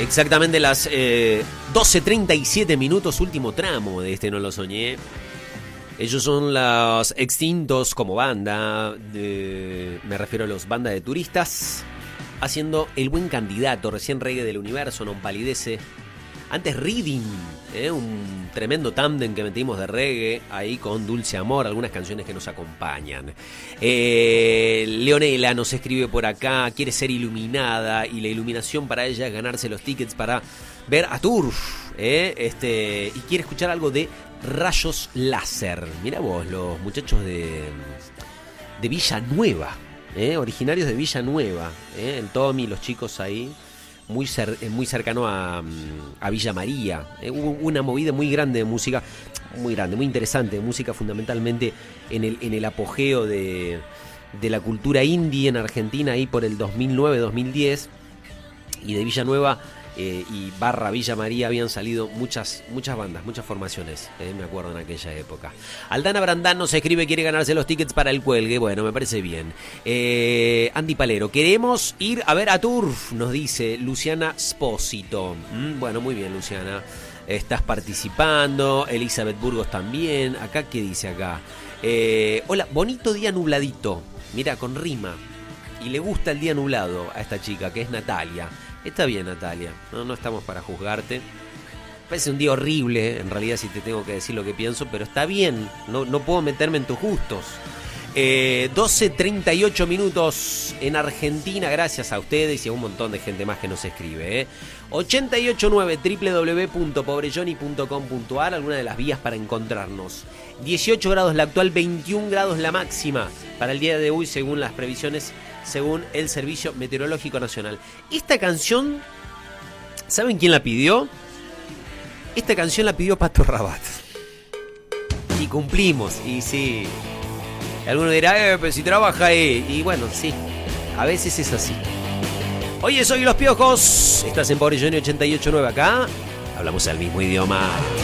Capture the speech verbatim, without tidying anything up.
Exactamente las eh, doce treinta y siete minutos, último tramo de este No Lo Soñé. Ellos son los Extintos como banda, de, me refiero a los bandas de turistas, haciendo El Buen Candidato, recién reggae del universo, Non Palidece. Antes Reading, eh, un tremendo tándem que metimos de reggae, ahí con Dulce Amor, algunas canciones que nos acompañan. Eh, Leonela nos escribe por acá, quiere ser iluminada y la iluminación para ella es ganarse los tickets para ver a Turf, eh, este, y quiere escuchar algo de Rayos Láser. Mirá vos, los muchachos de, de Villanueva, eh, originarios de Villanueva, eh, el Tommy, los chicos ahí. Muy, cer- muy cercano a, a Villa María. Eh, hubo una movida muy grande de música, muy grande, muy interesante, de música fundamentalmente en el, en el apogeo de, de la cultura indie en Argentina, ahí por el dos mil nueve dos mil diez. Y de Villanueva eh, y barra Villa María habían salido muchas, muchas bandas, muchas formaciones, eh, me acuerdo en aquella época. Aldana Brandán nos escribe, quiere ganarse los tickets para el cuelgue. Bueno, me parece bien. eh, Andy Palero, queremos ir a ver a Turf, nos dice Luciana Spósito. mm, Bueno, muy bien, Luciana, estás participando. Elizabeth Burgos también. Acá, ¿qué dice acá? Eh, hola, bonito día nubladito. Mira, con rima. Y le gusta el día nublado a esta chica, que es Natalia. Está bien, Natalia, no, no estamos para juzgarte. Parece un día horrible, en realidad, si te tengo que decir lo que pienso, pero está bien, no, no puedo meterme en tus gustos. Eh, doce treinta y ocho minutos en Argentina, gracias a ustedes y a un montón de gente más que nos escribe. ¿eh? ochenta y ocho nueve doble u doble u doble u punto pobrejoni punto com punto a r, alguna de las vías para encontrarnos. dieciocho grados la actual, veintiún grados la máxima para el día de hoy, según las previsiones, según el Servicio Meteorológico Nacional. Esta canción, ¿saben quién la pidió? Esta canción la pidió Pato Rabat. Y cumplimos, y sí. Alguno dirá, eh, pero si trabaja ahí. Y bueno, sí, a veces es así. Oye, soy Los Piojos. Estás en Pobre Johnny ochenta y ocho nueve acá. Hablamos el mismo idioma.